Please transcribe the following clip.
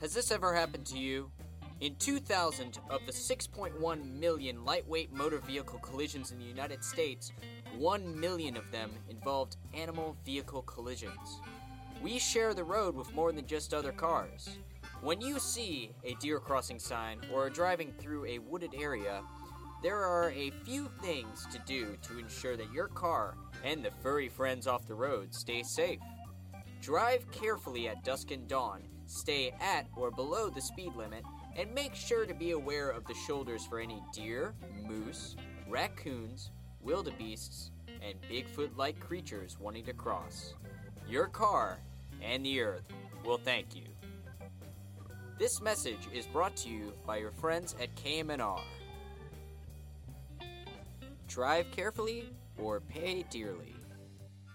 Has this ever happened to you? In 2000, of the 6.1 million lightweight motor vehicle collisions in the United States, 1 million of them involved animal vehicle collisions. We share the road with more than just other cars. When you see a deer crossing sign or are driving through a wooded area, there are a few things to do to ensure that your car and the furry friends off the road stay safe. Drive carefully at dusk and dawn, stay at or below the speed limit, and make sure to be aware of the shoulders for any deer, moose, raccoons, wildebeests, and Bigfoot-like creatures wanting to cross. Your car and the earth will thank you. This message is brought to you by your friends at KMNR. Drive carefully or pay dearly.